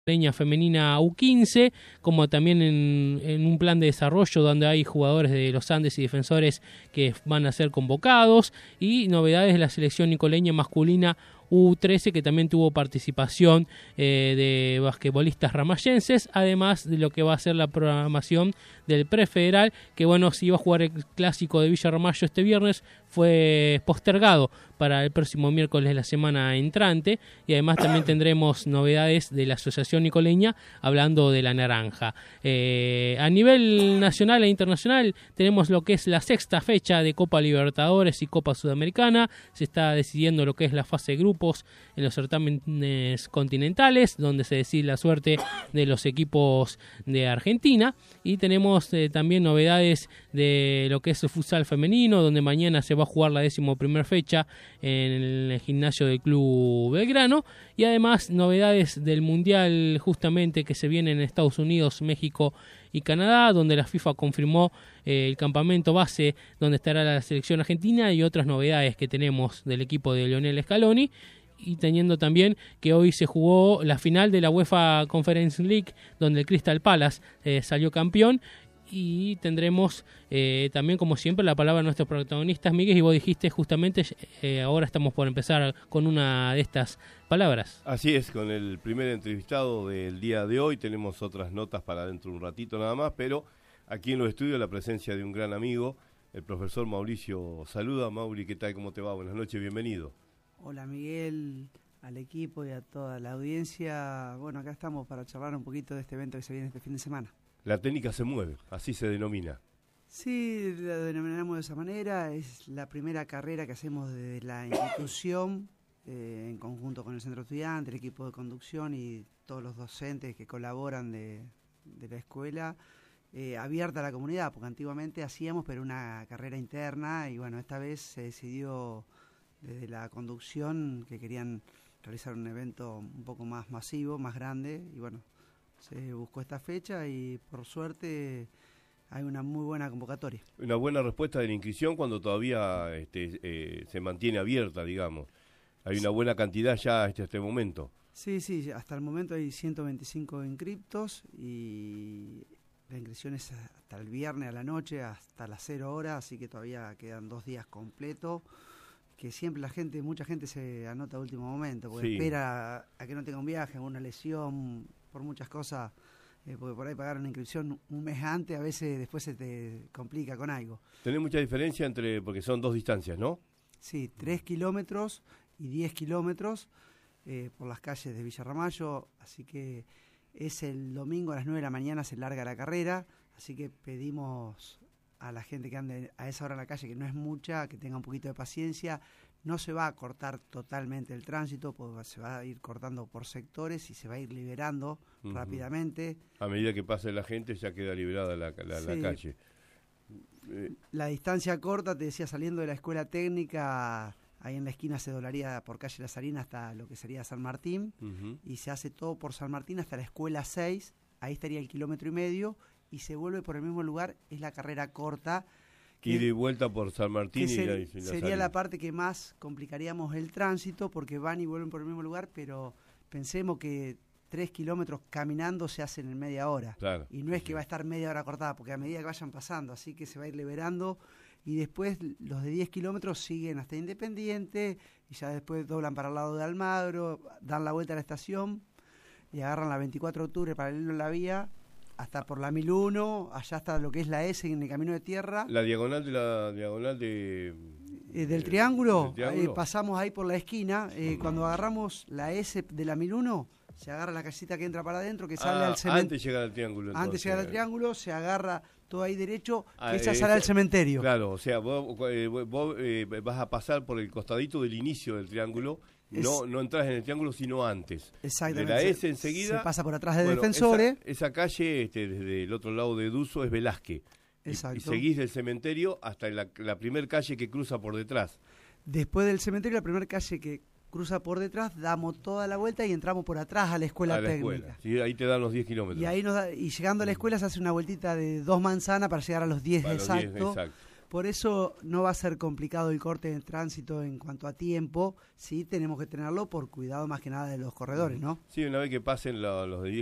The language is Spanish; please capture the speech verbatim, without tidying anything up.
Femenina U quince, como también en, en un plan de desarrollo donde hay jugadores de los Andes y defensores que van a ser convocados, y novedades de la selección nicoleña masculina U trece, que también tuvo participación eh, de basquetbolistas ramayenses, además de lo que va a ser la programación del prefederal, que bueno, si iba a jugar el clásico de Villa Ramallo este viernes, fue postergado para el próximo miércoles de la semana entrante, y además también tendremos novedades de la Asociación Nicoleña hablando de la naranja. Eh, a nivel nacional e internacional tenemos lo que es la sexta fecha de Copa Libertadores y Copa Sudamericana. Se está decidiendo lo que es la fase de grupos en los certámenes continentales, donde se decide la suerte de los equipos de Argentina, y tenemos eh, también novedades de lo que es el futsal femenino, donde mañana se va a jugar la décimo primera fecha en el gimnasio del Club Belgrano, y además novedades del Mundial justamente que se viene en Estados Unidos, México y Canadá, donde la FIFA confirmó eh, el campamento base donde estará la selección argentina, y otras novedades que tenemos del equipo de Lionel Scaloni, y teniendo también que hoy se jugó la final de la UEFA Conference League, donde el Crystal Palace eh, salió campeón. Y tendremos eh, también, como siempre, la palabra de nuestros protagonistas, Miguel, y vos dijiste justamente, eh, ahora estamos por empezar con una de estas palabras. Así es, con el primer entrevistado del día de hoy. Tenemos otras notas para dentro de un ratito nada más, pero aquí en los estudios la presencia de un gran amigo, el profesor Mauricio Saluda. Mauri, ¿qué tal? ¿Cómo te va? Buenas noches, bienvenido. Hola Miguel, al equipo y a toda la audiencia. Bueno, acá estamos para charlar un poquito de este evento que se viene este fin de semana. La técnica se mueve, así se denomina. Sí, la denominamos de esa manera. Es la primera carrera que hacemos desde la institución, eh, en conjunto con el centro estudiante, el equipo de conducción y todos los docentes que colaboran de, de la escuela, eh, abierta a la comunidad, porque antiguamente hacíamos pero una carrera interna, y bueno, esta vez se decidió desde la conducción que querían realizar un evento un poco más masivo, más grande, y bueno, se buscó esta fecha y por suerte hay una muy buena convocatoria. Una buena respuesta de la inscripción cuando todavía este, eh, se mantiene abierta, digamos. Hay una buena cantidad ya hasta este momento. Sí, sí, hasta el momento hay ciento veinticinco inscriptos y la inscripción es hasta el viernes a la noche, hasta las cero horas, así que todavía quedan dos días completos, que siempre la gente, mucha gente se anota a último momento, porque sí, espera a, a que no tenga un viaje, una lesión, por muchas cosas, eh, porque por ahí pagar una inscripción un mes antes, a veces después se te complica con algo. ¿Tenés mucha diferencia entre, porque son dos distancias, ¿no? Sí, tres kilómetros y diez kilómetros eh, por las calles de Villa Ramallo, así que es el domingo a las nueve de la mañana, se larga la carrera, así que pedimos a la gente que ande a esa hora en la calle, que no es mucha, que tenga un poquito de paciencia. No se va a cortar totalmente el tránsito, porque se va a ir cortando por sectores y se va a ir liberando uh-huh. rápidamente. A medida que pase la gente ya queda liberada la, la, sí. la calle. Eh. La distancia corta, te decía, saliendo de la escuela técnica, ahí en la esquina se doblaría por calle La Salina hasta lo que sería San Martín, uh-huh. y se hace todo por San Martín hasta la escuela seis, ahí estaría el kilómetro y medio, y se vuelve por el mismo lugar, es la carrera corta. Que, ida y vuelta por San Martín. Y ser, la, y la sería salida. La parte que más complicaríamos el tránsito, porque van y vuelven por el mismo lugar, pero pensemos que tres kilómetros caminando se hacen en media hora. Claro, y no es sí. que va a estar media hora cortada, porque a medida que vayan pasando, así que se va a ir liberando, y después los de diez kilómetros siguen hasta Independiente, y ya después doblan para el lado de Almagro, dan la vuelta a la estación, y agarran la veinticuatro de octubre paralelo a la vía, hasta por la mil uno, allá hasta lo que es la S en el camino de tierra. La diagonal de la diagonal de eh, del triángulo, del triángulo. Eh, pasamos ahí por la esquina, eh, uh-huh. cuando agarramos la S de la mil uno, se agarra la casita que entra para adentro, que sale ah, al cementerio. Antes de llegar al triángulo. Entonces. Antes de llegar al triángulo, se agarra todo ahí derecho, ah, que esa eh, sale al cementerio. Claro, o sea, vos, eh, vos eh, vas a pasar por el costadito del inicio del triángulo. Es, no no entras en el triángulo sino antes. Exactamente. De la S enseguida. Se pasa por atrás de bueno, Defensores. Esa, esa calle, este, desde el otro lado de Duso, es Velázquez. Exacto. Y, y seguís del cementerio hasta la, la primer calle que cruza por detrás. Después del cementerio, la primera calle que cruza por detrás, damos toda la vuelta y entramos por atrás a la escuela a la técnica. Escuela. Sí, ahí te dan los diez kilómetros. Y ahí nos da, y llegando a la escuela se hace una vueltita de dos manzanas para llegar a los diez exactos. Por eso no va a ser complicado el corte de tránsito en cuanto a tiempo, sí tenemos que tenerlo por cuidado más que nada de los corredores, ¿no? Sí, una vez que pasen lo, los de